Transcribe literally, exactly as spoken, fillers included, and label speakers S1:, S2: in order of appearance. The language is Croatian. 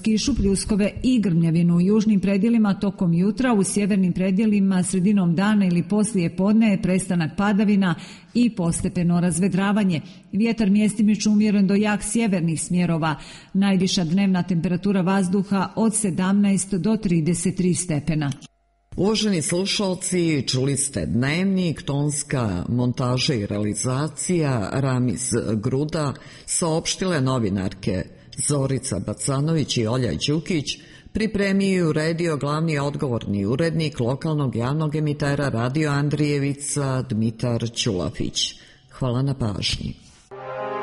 S1: kišu, pljuskove i grmljavinu u južnim predjelima tokom jutra, u sjevernim predjelima sredinom dana ili poslije podne prestanak padavina i postepeno razvedravanje. Vjetar mjestimično umjeren do jak sjevernih smjerova. Najviša dnevna temperatura vazduha od sedamnaest do trideset tri stepena.
S2: Uvaženi slušalci, čuli ste Dnevnik, tonska montaža i realizacija Ramiz Gruda, saopštile novinarke Zorica Bacanović i Olja Đukić, pripremio i uredio glavni odgovorni urednik lokalnog javnog emitera Radio Andrijevica Dmitar Ćulafić. Hvala na pažnji.